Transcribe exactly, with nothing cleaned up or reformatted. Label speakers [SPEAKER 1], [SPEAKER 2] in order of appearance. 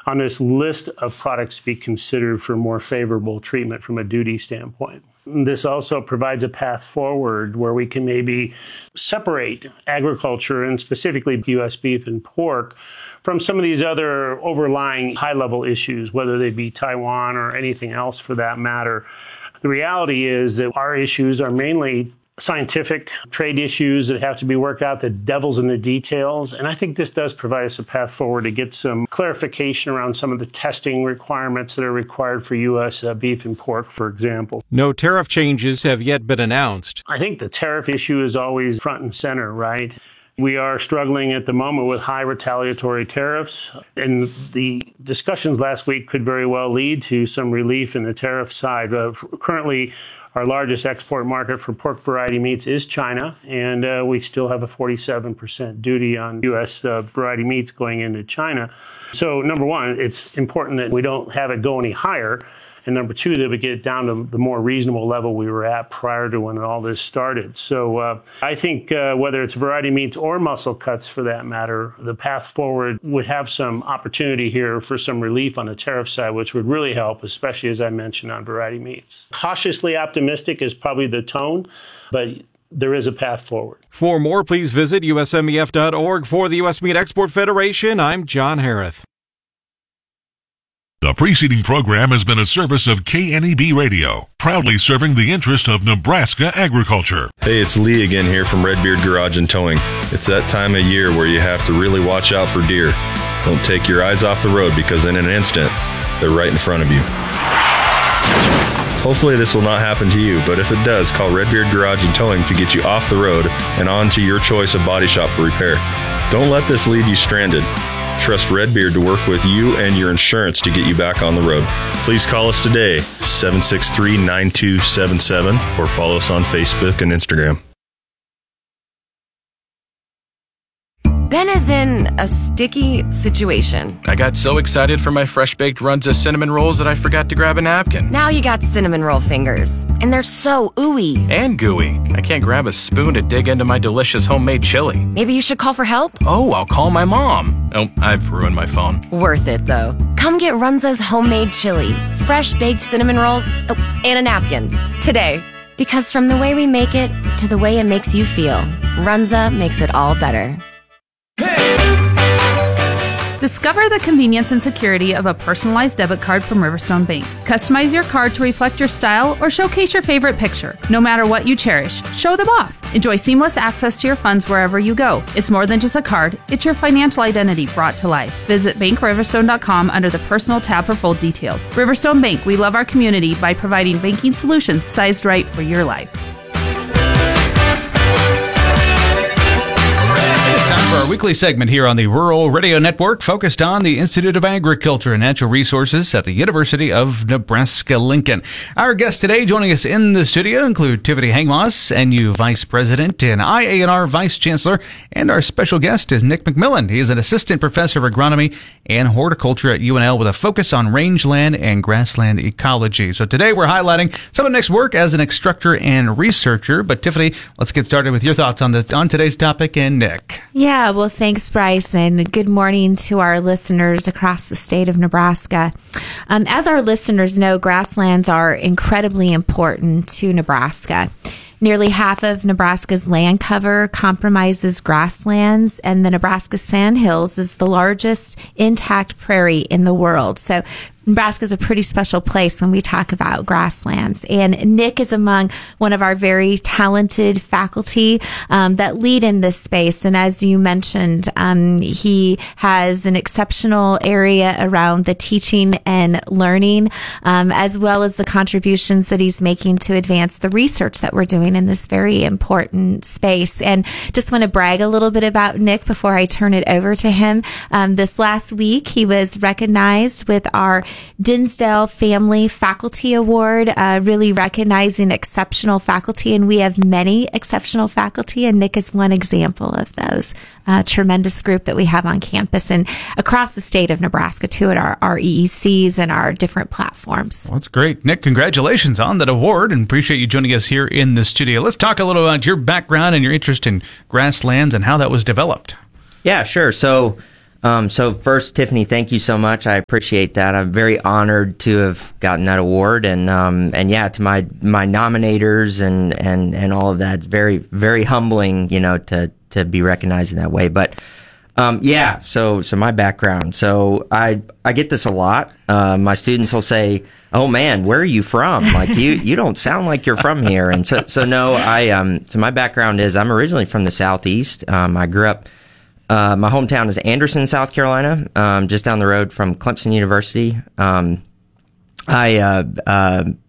[SPEAKER 1] on this list of products to be considered for more favorable treatment from a duty standpoint. This also provides a path forward where we can maybe separate agriculture, and specifically U S beef and pork, from some of these other overlying high-level issues, whether they be Taiwan or anything else for that matter. The reality is that our issues are mainly scientific trade issues that have to be worked out. The devil's in the details. And I think this does provide us a path forward to get some clarification around some of the testing requirements that are required for U S uh, beef and pork, for example.
[SPEAKER 2] No tariff changes have yet been announced.
[SPEAKER 1] I think the tariff issue is always front and center, right? We are struggling at the moment with high retaliatory tariffs, and the discussions last week could very well lead to some relief in the tariff side. Uh, currently, our largest export market for pork variety meats is China, and uh, we still have a forty-seven percent duty on U S uh, variety meats going into China. So number one, it's important that we don't have it go any higher. And number two, that we get it down to the more reasonable level we were at prior to when all this started. So uh, I think uh, whether it's variety meats or muscle cuts for that matter, the path forward would have some opportunity here for some relief on the tariff side, which would really help, especially as I mentioned on variety meats. Cautiously optimistic is probably the tone, but there is a path forward.
[SPEAKER 2] For more, please visit U S M E F dot org. For the U S Meat Export Federation, I'm John Harrith.
[SPEAKER 3] The preceding program has been a service of K N E B Radio, proudly serving the interest of Nebraska agriculture.
[SPEAKER 4] Hey, it's Lee again here from Redbeard Garage and Towing. It's that time of year where you have to really watch out for deer. Don't take your eyes off the road because in an instant, they're right in front of you. Hopefully this will not happen to you, but if it does, call Redbeard Garage and Towing to get you off the road and on to your choice of body shop for repair. Don't let this leave you stranded. Trust Redbeard to work with you and your insurance to get you back on the road. Please call us today, seven six three, nine two seven seven, or follow us on Facebook and Instagram.
[SPEAKER 5] Ben is in a sticky situation.
[SPEAKER 6] I got so excited for my fresh-baked Runza cinnamon rolls that I forgot to grab a napkin.
[SPEAKER 5] Now you got cinnamon roll fingers, and they're so ooey.
[SPEAKER 6] And gooey. I can't grab a spoon to dig into my delicious homemade chili.
[SPEAKER 5] Maybe you should call for help?
[SPEAKER 6] Oh, I'll call my mom. Oh, I've ruined my phone.
[SPEAKER 5] Worth it, though. Come get Runza's homemade chili, fresh-baked cinnamon rolls, oh, and a napkin today. Because from the way we make it to the way it makes you feel, Runza makes it all better.
[SPEAKER 7] Discover the convenience and security of a personalized debit card from Riverstone Bank. Customize your card to reflect your style or showcase your favorite picture. No matter what you cherish, show them off. Enjoy seamless access to your funds wherever you go. It's more than just a card, it's your financial identity brought to life. Visit bank riverstone dot com under the Personal tab for full details. Riverstone Bank, we love our community by providing banking solutions sized right for your life.
[SPEAKER 8] Our weekly segment here on the Rural Radio Network focused on the Institute of Agriculture and Natural Resources at the University of Nebraska-Lincoln. Our guests today joining us in the studio include Tiffany Hangmoss, N U Vice President and I A and R Vice Chancellor, and our special guest is Nick McMillan. He is an Assistant Professor of Agronomy and Horticulture at U N L with a focus on rangeland and grassland ecology. So today we're highlighting some of Nick's work as an instructor and researcher. But Tiffany, let's get started with your thoughts on the on today's topic, and Nick.
[SPEAKER 9] Yeah, well, thanks, Bryce, and good morning to our listeners across the state of Nebraska. Um, as our listeners know, grasslands are incredibly important to Nebraska. Nearly half of Nebraska's land cover comprises grasslands, and the Nebraska Sandhills is the largest intact prairie in the world. So Nebraska is a pretty special place when we talk about grasslands. And Nick is among one of our very talented faculty um, that lead in this space. And as you mentioned, um, he has an exceptional area around the teaching and learning, um, as well as the contributions that he's making to advance the research that we're doing in this very important space. And just want to brag a little bit about Nick before I turn it over to him. Um, this last week, he was recognized with our Dinsdale Family Faculty Award, uh, really recognizing exceptional faculty. And we have many exceptional faculty, and Nick is one example of those. Uh, tremendous group that we have on campus and across the state of Nebraska, too, at our, our E E Cs and our different platforms.
[SPEAKER 8] Well, that's great. Nick, congratulations on that award, and appreciate you joining us here in the studio. Let's talk a little about your background and your interest in grasslands and how that was developed.
[SPEAKER 10] Yeah, sure. So Um, so first, Tiffany, thank you so much. I appreciate that. I'm very honored to have gotten that award, and um, and yeah, to my my nominators and and and all of that. It's very very humbling, you know, to to be recognized in that way. But um, yeah, so so my background. So I I get this a lot. Uh, my students will say, "Oh man, where are you from? Like you you don't sound like you're from here." And so so no, I um so my background is I'm originally from the Southeast. Um, I grew up. Uh, my hometown is Anderson, South Carolina, um, just down the road from Clemson University. Um, I uh, uh,